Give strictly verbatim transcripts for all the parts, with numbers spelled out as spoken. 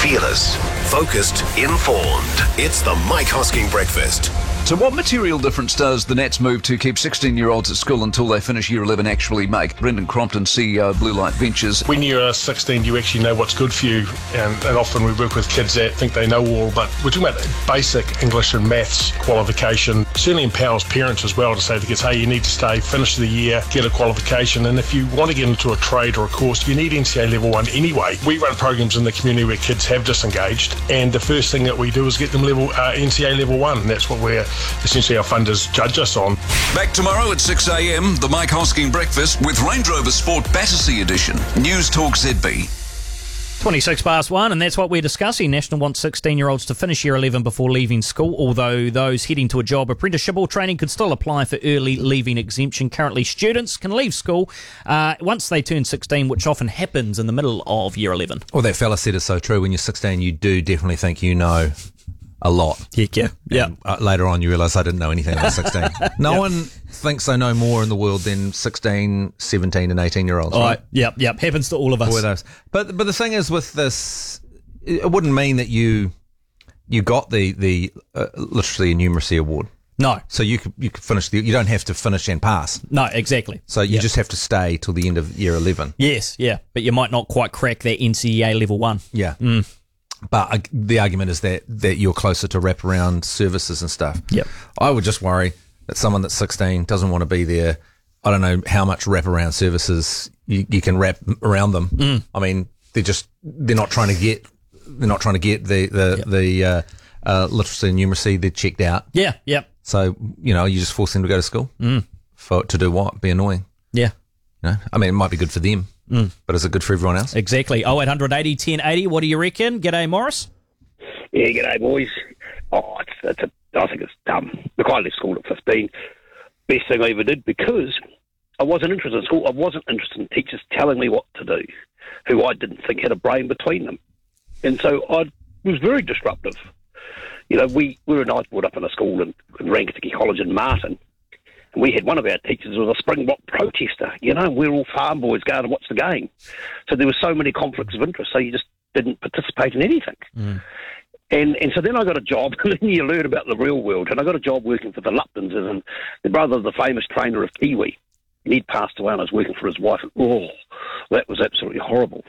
Fearless, focused, informed. It's the Mike Hosking Breakfast. So what material difference does the Nats move to keep sixteen-year-olds at school until they finish year eleven actually make? Brendan Crompton, C E O of Blue Light Ventures. When you're sixteen, you actually know what's good for you, and, and often we work with kids that think they know all, but we're talking about basic English and maths qualification. Certainly empowers parents as well to say to kids, hey, you need to stay, finish the year, get a qualification, and if you want to get into a trade or a course, you need N C A level one anyway. We run programs in the community where kids have disengaged, and the first thing that we do is get them level uh, N C A level one, and that's what we're essentially our funders judge us on. Back tomorrow at six a.m, the Mike Hosking Breakfast with Range Rover Sport Battersea Edition. News Talk Z B. twenty-six past one, and that's what we're discussing. National wants sixteen-year-olds to finish year eleven before leaving school, although those heading to a job, apprenticeship or training could still apply for early leaving exemption. Currently, students can leave school uh, once they turn sixteen, which often happens in the middle of year eleven. Well, that fella said it's so true. When you're sixteen, you do definitely think you know a lot. Heck yeah. Yeah. Uh, later on, you realise I didn't know anything when I was sixteen. No Yep. one thinks they know more in the world than sixteen, seventeen and eighteen-year-olds, All right? right. Yep, yep. Happens to all of us. All of those. But, but the thing is with this, it wouldn't mean that you you got the, the uh, literacy and numeracy award. No. So you could you could finish the, you don't have to finish and pass. No, exactly. So you Yep. just have to stay till the end of year eleven. Yes, yeah. But you might not quite crack that N C A level one. Yeah. Mm. But uh, the argument is that, that you're closer to wraparound services and stuff. Yep. I would just worry that someone that's sixteen doesn't want to be there. I don't know how much wraparound services you, you can wrap around them. Mm. I mean, they're just they're not trying to get they're not trying to get the the Yep. the uh, uh, literacy and numeracy. They're checked out. Yeah, yep. So you know, you just force them to go to school mm. for to do what? Be annoying. Yeah. You know? I mean, it might be good for them, mm. but is it good for everyone else? Exactly. oh eight hundred eighty ten eighty. What do you reckon? G'day, Morris. Yeah, g'day, boys. Oh, it's, it's a, I think it's dumb. Look, I left school at fifteen. Best thing I ever did, because I wasn't interested in school. I wasn't interested in teachers telling me what to do, who I didn't think had a brain between them. And so I was very disruptive. You know, we, we were, I was brought up in a school in, in Rangitikei College in Martin, and we had one of our teachers was a Springbok protester. You know, we were all farm boys going to watch the game. So there were so many conflicts of interest, so you just didn't participate in anything. Mm. And and so then I got a job, and then you learn about the real world. And I got a job working for the Luptons, and the brother of the famous trainer of Kiwi. And he'd passed away, and I was working for his wife. And, oh, that was absolutely horrible.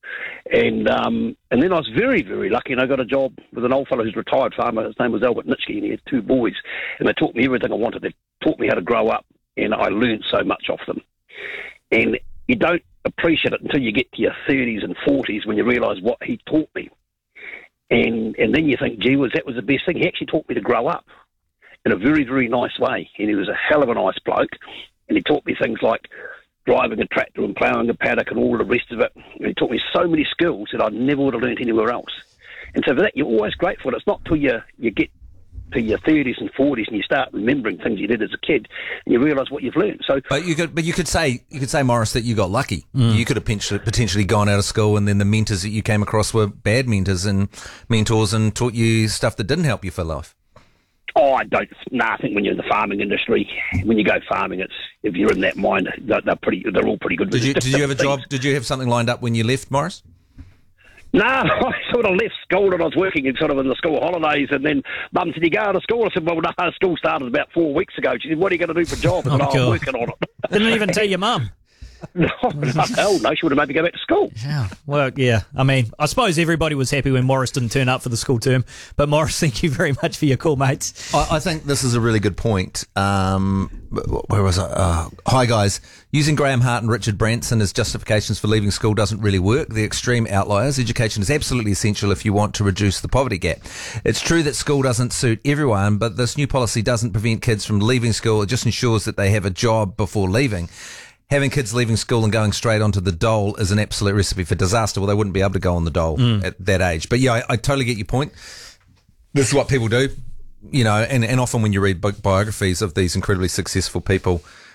And um, and then I was very, very lucky, and I got a job with an old fellow who's retired farmer. His name was Albert Nitschke, and he had two boys. And they taught me everything I wanted. They taught me how to grow up, and I learned so much off them. And you don't appreciate it until you get to your thirties and forties when you realise what he taught me. And and then you think, gee whiz, that was the best thing. He actually taught me to grow up in a very, very nice way. And he was a hell of a nice bloke. And he taught me things like driving a tractor and ploughing a paddock and all the rest of it. And he taught me so many skills that I never would have learnt anywhere else. And so for that, you're always grateful. It's not till you, you get to your thirties and forties and you start remembering things you did as a kid and you realise what you've learned. So, But you could, but you could say, you could say, Morris, that you got lucky. Mm. You could have potentially, potentially gone out of school, and then the mentors that you came across were bad mentors and mentors and taught you stuff that didn't help you for life. Oh, I don't. No, nah, I think when you're in the farming industry, when you go farming, it's if you're in that mind, they're, they're pretty. They're all pretty good. Did you? Did you have a things. job? Did you have something lined up when you left, Morris? No, I sort of left school and I was working in sort of in the school holidays, and then Mum said, "You go to school?" I said, "Well, no, school started about four weeks ago." She said, "What are you going to do for a job?" I said, Oh, "Oh, I'm working on it." Didn't even tell your mum. No, hell no, she would have made me go back to school. Yeah, well, yeah. I mean, I suppose everybody was happy when Morris didn't turn up for the school term. But Morris, thank you very much for your call, mates. I, I think this is a really good point. Um, where was I? Uh, hi, guys. Using Graham Hart and Richard Branson as justifications for leaving school doesn't really work. They're extreme outliers. Education is absolutely essential if you want to reduce the poverty gap. It's true that school doesn't suit everyone, but this new policy doesn't prevent kids from leaving school. It just ensures that they have a job before leaving. Having kids leaving school and going straight onto the dole is an absolute recipe for disaster. Well, they wouldn't be able to go on the dole mm. at that age. But yeah, I, I totally get your point. This is what people do, you know, and, and often when you read bi- biographies of these incredibly successful people,